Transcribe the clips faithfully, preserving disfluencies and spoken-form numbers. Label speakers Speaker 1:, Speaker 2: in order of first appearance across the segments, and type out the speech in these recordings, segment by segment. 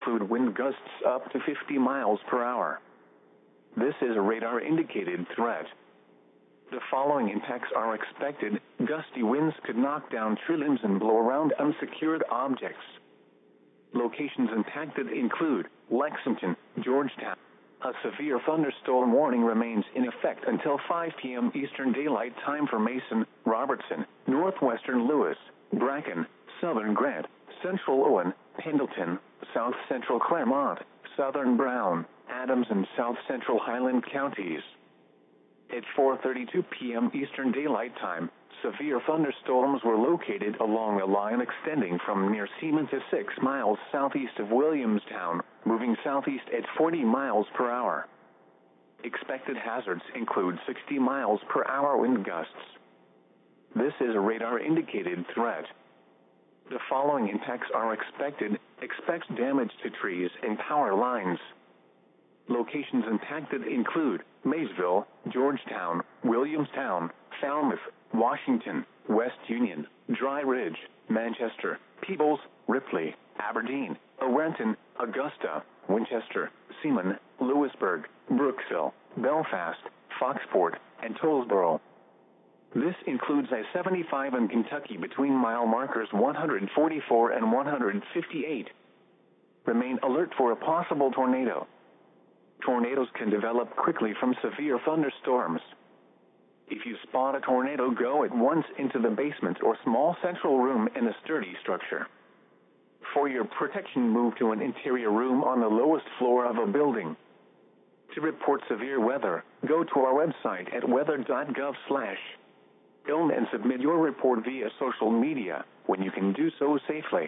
Speaker 1: include wind gusts up to fifty miles per hour. This is a radar-indicated threat. The following impacts are expected. Gusty winds could knock down tree limbs and blow around unsecured objects. Locations impacted include Lexington, Georgetown. A severe thunderstorm warning remains in effect until five p m Eastern Daylight Time for Mason, Robertson, Northwestern Lewis, Bracken, Southern Grant, Central Owen, Pendleton, South Central Claremont, Southern Brown, Adams and South Central Highland counties. At four thirty-two p m Eastern Daylight Time, severe thunderstorms were located along a line extending from near Seaman to six miles southeast of Williamstown, moving southeast at forty miles per hour. Expected hazards include sixty miles per hour wind gusts. This is a radar-indicated threat. The following impacts are expected. Expect damage to trees and power lines. Locations impacted include Maysville, Georgetown, Williamstown, Falmouth, Washington, West Union, Dry Ridge, Manchester, Peebles, Ripley, Aberdeen, Orenton, Augusta, Winchester, Seaman, Lewisburg, Brooksville, Belfast, Foxport, and Tollsboro. This includes I seventy-five in Kentucky between mile markers one forty-four and one fifty-eight. Remain alert for a possible tornado. Tornadoes can develop quickly from severe thunderstorms. If you spot a tornado, go at once into the basement or small central room in a sturdy structure. For your protection, move to an interior room on the lowest floor of a building. To report severe weather, go to our website at weather dot gov slash ilm and submit your report via social media when you can do so safely.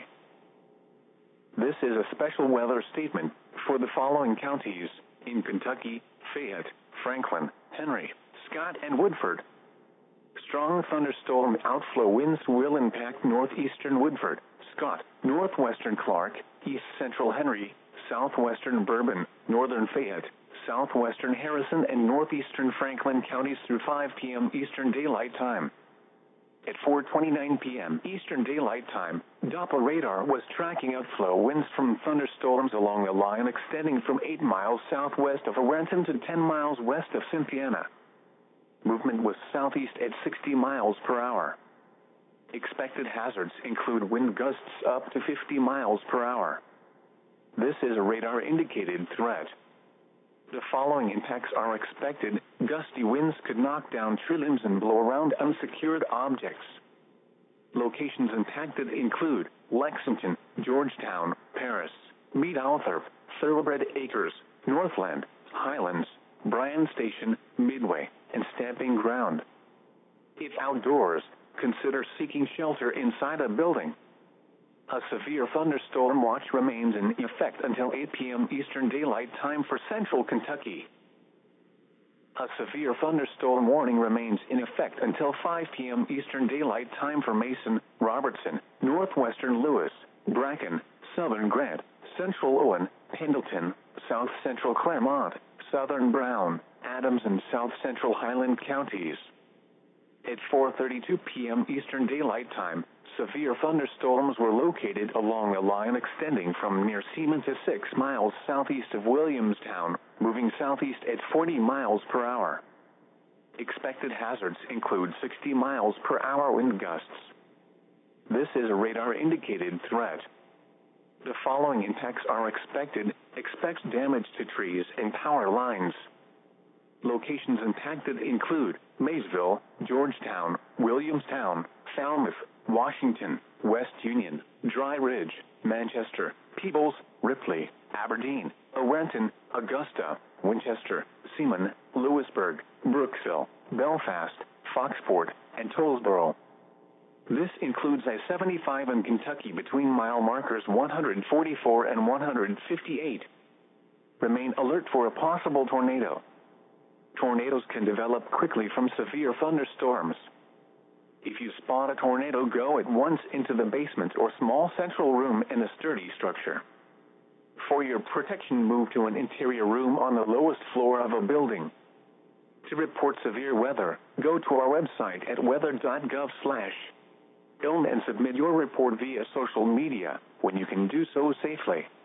Speaker 1: This is a special weather statement for the following counties in Kentucky: Fayette, Franklin, Henry, Scott, and Woodford. Strong thunderstorm outflow winds will impact northeastern Woodford, Scott, northwestern Clark, east central Henry, southwestern Bourbon, northern Fayette, southwestern Harrison, and northeastern Franklin counties through five p m Eastern Daylight Time. At four twenty-nine p m Eastern Daylight Time, Doppler radar was tracking outflow winds from thunderstorms along a line extending from eight miles southwest of Orenton to ten miles west of Cynthiana. Movement was southeast at sixty miles per hour. Expected hazards include wind gusts up to fifty miles per hour. This is a radar-indicated threat. The following impacts are expected. Gusty winds could knock down tree limbs and blow around unsecured objects. Locations impacted include Lexington, Georgetown, Paris, Mead Althorpe, Thoroughbred Acres, Northland, Highlands, Bryan Station, Midway, and Stamping Ground. If outdoors, consider seeking shelter inside a building. A severe thunderstorm watch remains in effect until eight p m Eastern Daylight Time for central Kentucky. A severe thunderstorm warning remains in effect until five p m Eastern Daylight Time for Mason, Robertson, northwestern Lewis, Bracken, southern Grant, central Owen, Pendleton, south central Claremont, southern Brown, Adams, and south central Highland counties. At four thirty-two p m Eastern Daylight Time, severe thunderstorms were located along a line extending from near Seaman to six miles southeast of Williamstown, moving southeast at forty miles per hour. Expected hazards include sixty miles per hour wind gusts. This is a radar-indicated threat. The following impacts are expected. Expect damage to trees and power lines. Locations impacted include Maysville, Georgetown, Williamstown, Falmouth, Washington, West Union, Dry Ridge, Manchester, Peebles, Ripley, Aberdeen, Orenton, Augusta, Winchester, Seaman, Lewisburg, Brooksville, Belfast, Foxport, and Tollsboro. This includes I seventy-five in Kentucky between mile markers one forty-four and one fifty-eight. Remain alert for a possible tornado. Tornadoes can develop quickly from severe thunderstorms. If you spot a tornado, go at once into the basement or small central room in a sturdy structure. For your protection, move to an interior room on the lowest floor of a building. To report severe weather, go to our website at weather dot gov slash ilm and submit your report via social media when you can do so safely.